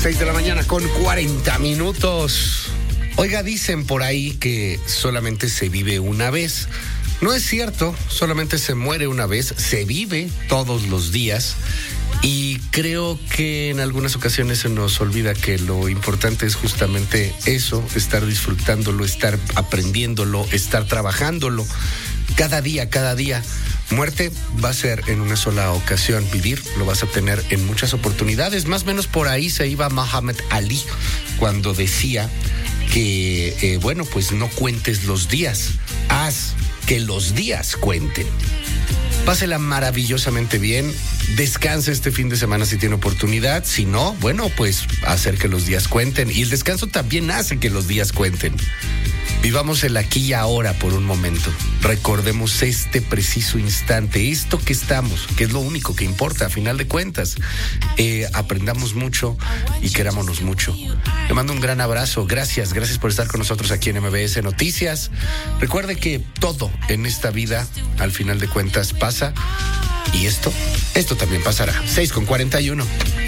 6 de la mañana con 40 minutos. Oiga, dicen por ahí que solamente se vive una vez. No es cierto, solamente se muere una vez, se vive todos los días. Y creo que en algunas ocasiones se nos olvida que lo importante es justamente eso, estar disfrutándolo, estar aprendiéndolo, estar trabajándolo. Cada día. Muerte va a ser en una sola ocasión. Vivir lo vas a tener en muchas oportunidades. Más o menos por ahí se iba Muhammad Ali cuando decía que, pues no cuentes los días. Haz que los días cuenten. Pásela maravillosamente bien. Descanse este fin de semana si tiene oportunidad. Si no, pues hacer que los días cuenten. Y el descanso también hace que los días cuenten. Vivamos el aquí y ahora por un momento. Recordemos este preciso instante, esto que estamos, que es lo único que importa a final de cuentas. Aprendamos mucho y querámonos mucho. Le mando un gran abrazo. Gracias por estar con nosotros aquí en MBS Noticias. Recuerde que todo en esta vida, al final de cuentas, pasa. Y esto también pasará. 6:41.